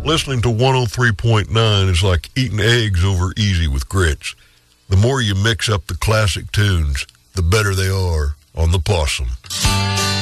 Listening to 103.9 is like eating eggs over easy with grits. The more you mix up the classic tunes, the better they are on the Possum.